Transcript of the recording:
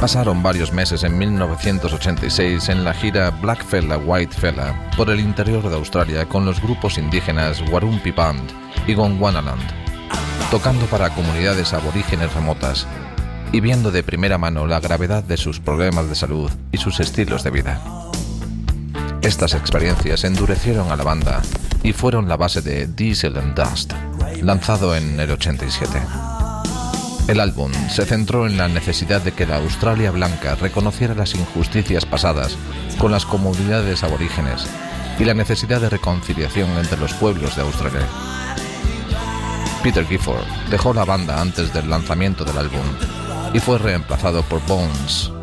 Pasaron varios meses en 1986 en la gira Black Fella White Fella por el interior de Australia con los grupos indígenas Warumpi Band y Gondwanaland, tocando para comunidades aborígenes remotas y viendo de primera mano la gravedad de sus problemas de salud y sus estilos de vida. Estas experiencias endurecieron a la banda y fueron la base de Diesel and Dust, lanzado en el 87. El álbum se centró en la necesidad de que la Australia blanca reconociera las injusticias pasadas con las comunidades aborígenes y la necesidad de reconciliación entre los pueblos de Australia. Peter Gifford dejó la banda antes del lanzamiento del álbum y fue reemplazado por Bones,